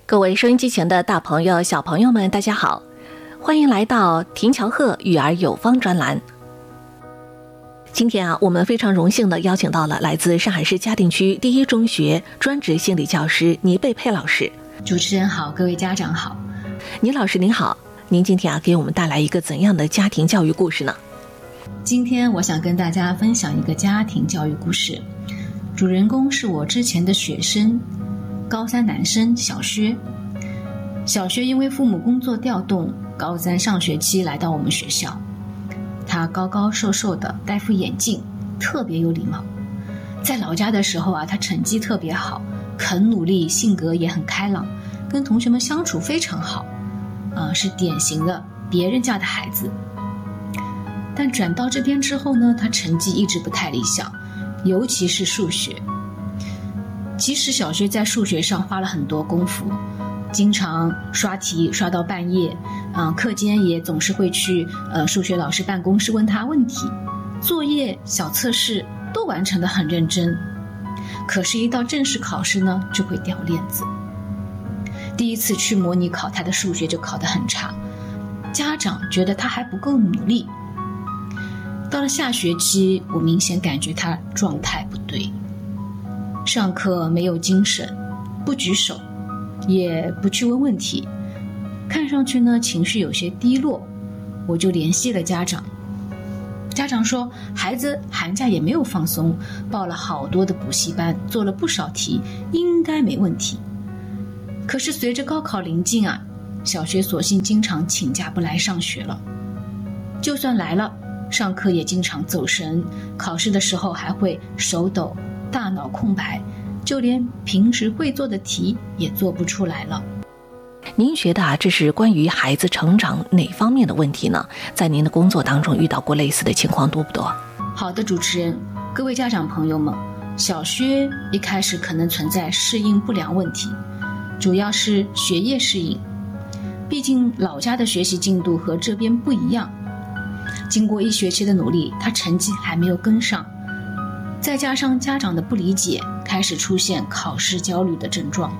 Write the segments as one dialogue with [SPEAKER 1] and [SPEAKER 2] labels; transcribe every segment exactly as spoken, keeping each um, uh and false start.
[SPEAKER 1] 各位收音机前的大朋友小朋友们大家好，欢迎来到田乔鹤育儿有方专栏。今天啊，我们非常荣幸的邀请到了来自上海市嘉定区第一中学专职心理教师倪贝佩老师。
[SPEAKER 2] 主持人好，各位家长好。
[SPEAKER 1] 倪老师您好，您今天啊给我们带来一个怎样的家庭教育故事呢？
[SPEAKER 2] 今天我想跟大家分享一个家庭教育故事，主人公是我之前的学生，高三男生小薛。小薛因为父母工作调动，高三上学期来到我们学校。他高高瘦瘦的，戴副眼镜，特别有礼貌。在老家的时候啊，他成绩特别好，肯努力，性格也很开朗，跟同学们相处非常好，呃，是典型的别人家的孩子。但转到这边之后呢，他成绩一直不太理想，尤其是数学。即使小薛在数学上花了很多功夫，经常刷题刷到半夜，呃、课间也总是会去呃数学老师办公室问他问题，作业小测试都完成得很认真。可是一到正式考试呢，就会掉链子。第一次去模拟考，他的数学就考得很差，家长觉得他还不够努力。到了下学期，我明显感觉他状态不对，上课没有精神，不举手，也不去问问题，看上去呢情绪有些低落。我就联系了家长，家长说孩子寒假也没有放松，报了好多的补习班，做了不少题，应该没问题。可是随着高考临近啊，小学索性经常请假不来上学了，就算来了，上课也经常走神，考试的时候还会手抖，大脑空白，就连平时会做的题也做不出来了。
[SPEAKER 1] 您觉得啊，这是关于孩子成长哪方面的问题呢？在您的工作当中遇到过类似的情况多不多？
[SPEAKER 2] 好的，主持人，各位家长朋友们，小薛一开始可能存在适应不良问题，主要是学业适应，毕竟老家的学习进度和这边不一样。经过一学期的努力，他成绩还没有跟上，再加上家长的不理解，开始出现考试焦虑的症状。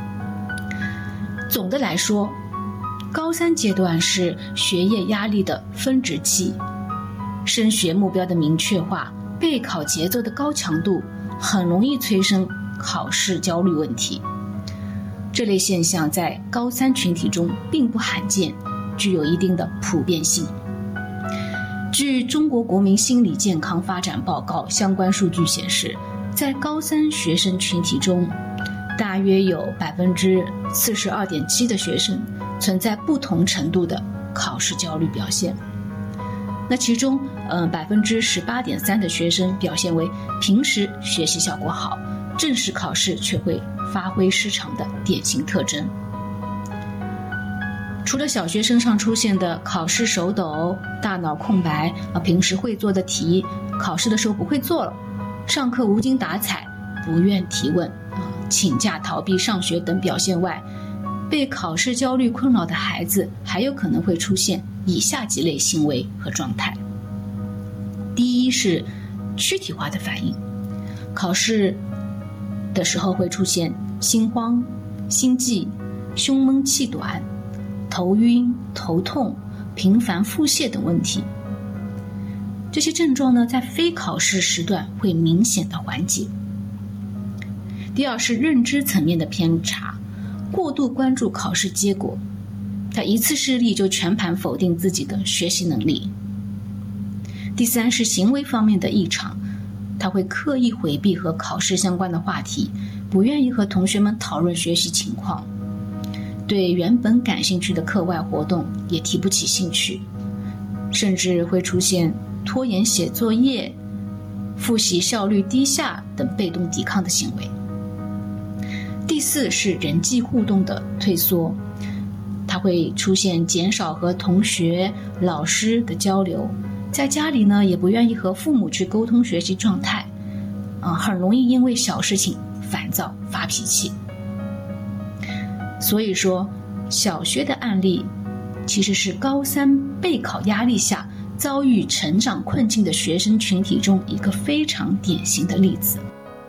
[SPEAKER 2] 总的来说，高三阶段是学业压力的分值期，升学目标的明确化，备考节奏的高强度，很容易催生考试焦虑问题。这类现象在高三群体中并不罕见，具有一定的普遍性。据中国国民心理健康发展报告相关数据显示，在高三学生群体中，大约有 百分之四十二点七 的学生存在不同程度的考试焦虑表现。那其中呃 百分之十八点三 的学生表现为平时学习效果好，正式考试却会发挥失常的典型特征。除了小学身上出现的考试手抖、大脑空白、啊、平时会做的题考试的时候不会做了，上课无精打采、不愿提问、啊、请假逃避上学等表现外，被考试焦虑困扰的孩子还有可能会出现以下几类行为和状态。第一是躯体化的反应，考试的时候会出现心慌、心悸、胸闷气短、头晕、头痛、频繁腹泻等问题。这些症状呢，在非考试时段会明显的缓解。第二是认知层面的偏差，过度关注考试结果，他一次失利就全盘否定自己的学习能力。第三是行为方面的异常，他会刻意回避和考试相关的话题，不愿意和同学们讨论学习情况，对原本感兴趣的课外活动也提不起兴趣，甚至会出现拖延写作业、复习效率低下等被动抵抗的行为。第四是人际互动的退缩，它会出现减少和同学、老师的交流，在家里呢也不愿意和父母去沟通学习状态，呃、很容易因为小事情烦躁发脾气。所以说，小学的案例其实是高三备考压力下遭遇成长困境的学生群体中一个非常典型的例子。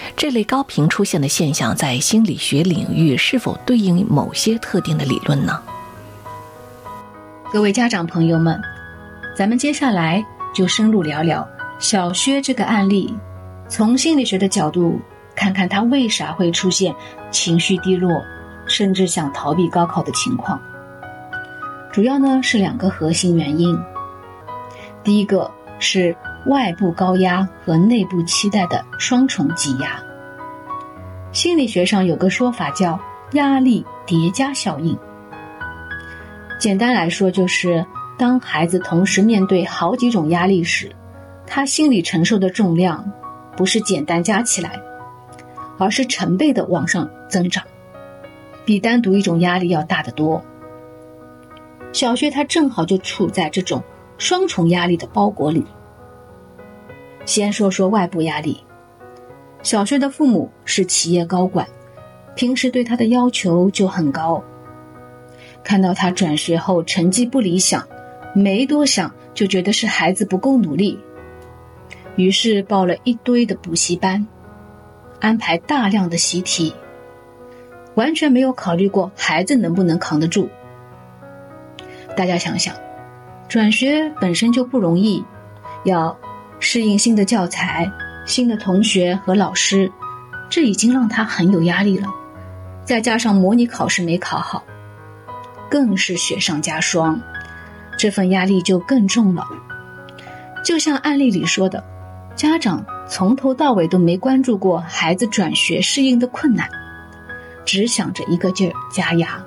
[SPEAKER 1] 这类高频出现的现象在心理学领域是否对应某些特定的理论呢？
[SPEAKER 2] 各位家长朋友们，咱们接下来就深入聊聊小薛这个案例，从心理学的角度看看他为啥会出现情绪低落，甚至想逃避高考的情况。主要呢是两个核心原因。第一个是外部高压和内部期待的双重挤压。心理学上有个说法叫压力叠加效应。简单来说，就是当孩子同时面对好几种压力时，他心理承受的重量不是简单加起来，而是成倍的往上增长，比单独一种压力要大得多。小薛他正好就处在这种双重压力的包裹里。先说说外部压力。小薛的父母是企业高管，平时对他的要求就很高。看到他转学后成绩不理想，没多想就觉得是孩子不够努力，于是报了一堆的补习班，安排大量的习题，完全没有考虑过孩子能不能扛得住。大家想想，转学本身就不容易，要适应新的教材、新的同学和老师，这已经让他很有压力了。再加上模拟考试没考好，更是雪上加霜，这份压力就更重了。就像案例里说的，家长从头到尾都没关注过孩子转学适应的困难，只想着一个劲儿加压。